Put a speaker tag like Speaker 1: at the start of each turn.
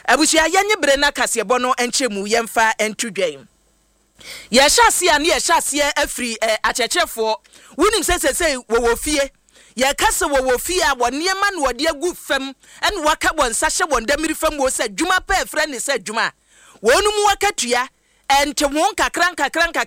Speaker 1: Abusia yenye brena kasebo no enchemu yemfa entudwen. Ye shase ya ne ye shase afri achechefo. Wonim sesese wo fie. Ye kase wo fie a woniema no wode agu fam en waka bonsa hye wondamiri fam wo se djuma pa efre ne se djuma. Wonu mu wakatua ente won kakran